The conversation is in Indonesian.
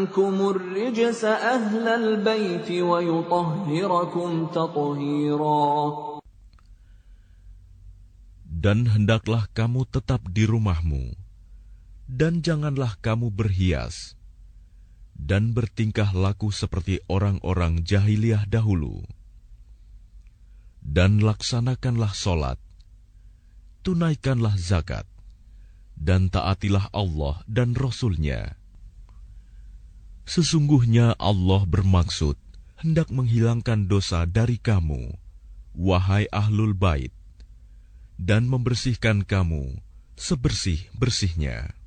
عَنكُمُ الرِّجْسَ أَهْلَ الْبَيْتِ وَيُطَهِّرَكُمْ تَطْهِيرًا. Dan hendaklah kamu tetap di rumahmu, dan janganlah kamu berhias, dan bertingkah laku seperti orang-orang jahiliyah dahulu. Dan laksanakanlah solat, tunaikanlah zakat, dan taatilah Allah dan Rasul-Nya. Sesungguhnya Allah bermaksud hendak menghilangkan dosa dari kamu, wahai ahlul bait, dan membersihkan kamu sebersih-bersihnya.